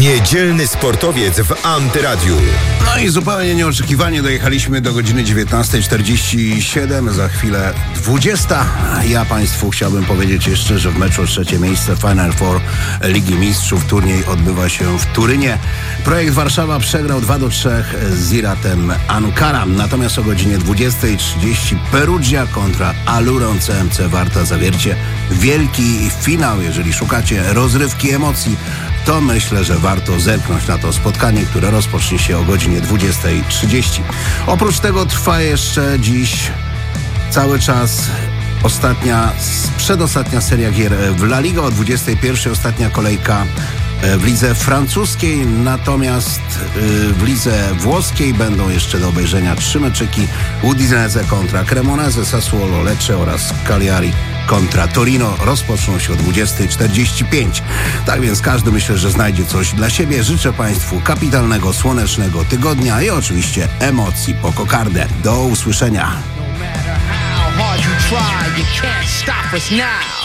Niedzielny sportowiec w Antyradiu. No i zupełnie nieoczekiwanie dojechaliśmy do godziny 19:47, za chwilę 20. Ja Państwu chciałbym powiedzieć jeszcze, że w meczu o trzecie miejsce Final Four Ligi Mistrzów turniej odbywa się w Turynie. Projekt Warszawa przegrał 2-3 z Iratem Ankara. Natomiast o godzinie 20:30 Perugia kontra Alurą CMC Warta Zawiercie. Wielki finał. Jeżeli szukacie rozrywki emocji, to myślę, że warto zerknąć na to spotkanie, które rozpocznie się o godzinie 20:30. Oprócz tego trwa jeszcze dziś cały czas przedostatnia seria gier w La Liga. O 21:00 ostatnia kolejka w lidze francuskiej, natomiast w lidze włoskiej będą jeszcze do obejrzenia 3 meczyki: Udinese kontra Cremonese, Sassuolo Lecce oraz Cagliari kontra Torino. Rozpoczną się o 20:45. Tak więc każdy, myślę, że znajdzie coś dla siebie. Życzę Państwu kapitalnego, słonecznego tygodnia i oczywiście emocji po kokardę. Do usłyszenia. No matter how hard you try, you can't stop us now.